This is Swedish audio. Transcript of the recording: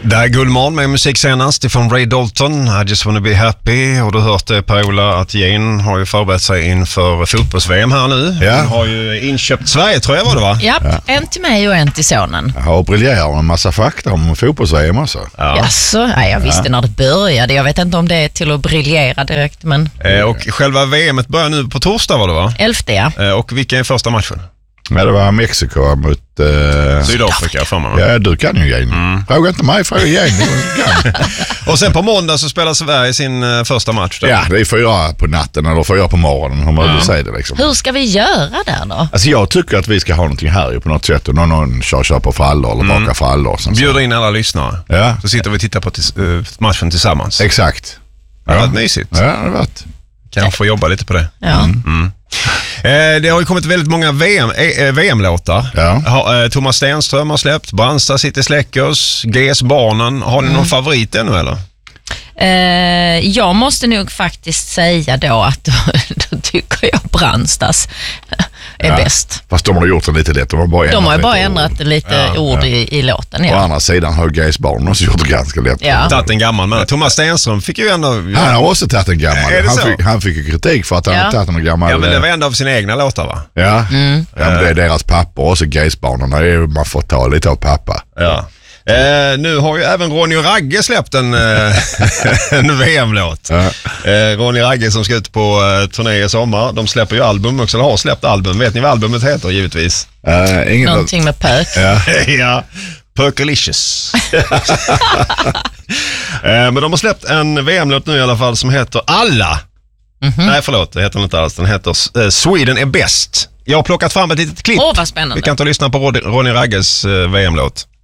Det är Guldmorgon med musik senast ifrån Ray Dalton, I just wanna be happy. Och du hörde Per-Ola att Jane har ju förberett sig inför fotbolls-VM här nu. Ja. Hon har ju inköpt Sverige, tror jag var det va? Ja, en till mig och en till sonen. Jag har briljerat en massa fakta om fotbolls-VM också. Ja. Jaså, nej, jag visste när det började. Jag vet inte om det är till att briljera direkt, men... Och själva VMet börjar nu på torsdag var det va? 11, ja. Och vilken är första matchen? Ja, det var Mexiko mot... Sydafrika för man. Ja, du kan ju Jane. Fråga inte mig, fråga Jane. Och sen på måndag så spelar Sverige sin första match då. Ja, det är 4 på natten eller 4 på morgonen, om man vill säga det liksom. Hur ska vi göra där då? Alltså jag tycker att vi ska ha någonting här ju på något sätt. Och någon kör på frallor eller bakar frallor. Bjuder in alla lyssnare. Ja. Så sitter vi och tittar på matchen tillsammans. Exakt. Det har varit mysigt. Ja, det har varit. Kanske få jobba lite på det. Ja. Det har ju kommit väldigt många VM-låtar. Ja. Thomas Stenström har släppt, Brandsta City Släckers, GS Barnen. Har ni någon favorit ännu eller? Jag måste nog faktiskt säga då att då tycker jag Brandstas är bäst. Fast de har gjort det lite lätt. De har ju bara ändrat lite ord i låten. Ja. Å andra sidan har GS Barnen också gjort det ganska lätt. Ja. Tagit en gammal men Thomas Stenström fick ju ändå... Han har också tagit en gammal. Han fick ju kritik för att han tagit en gammal. Ja, men det var ändå av sina egna låtar va? Ja, ja men det är deras pappa och så GS Barnen. Man får ta lite av pappa. Ja. Nu har ju även Ronny och Ragge släppt en VM-låt. Ja. Ronny och Ragge som ska ut på turné i sommar. De släpper ju album också, eller har släppt album. Vet ni vad albumet heter givetvis? Någonting med pök. Ja, Percolicious. Men de har släppt en VM-låt nu i alla fall som heter Alla. Nej förlåt, det heter den inte alls. Den heter Sweden är bäst. Jag har plockat fram ett litet klipp. Vad spännande. Vi kan ta och lyssna på Ronny Ragges VM-låt.